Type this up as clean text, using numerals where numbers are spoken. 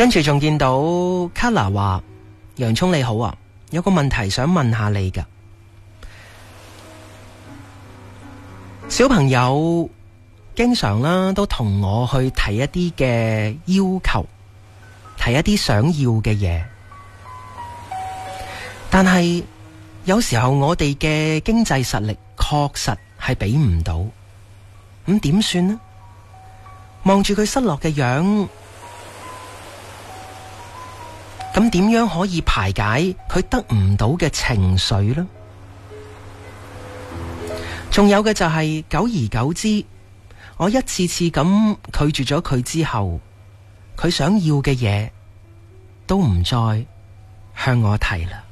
跟住仲見到 Kala 話：洋蔥你好啊，有個問題想問下你㗎。小朋友經常啦都同我去提一啲嘅要求，提一啲想要嘅嘢，但係有時候我哋嘅經濟實力確實係俾唔到，咁點算呢？望住佢失落嘅樣，咁點樣可以排解佢得唔到嘅情緒呢？仲有嘅就係久而久之，我一次次咁拒絕咗佢之後，佢想要嘅嘢都唔再向我提啦。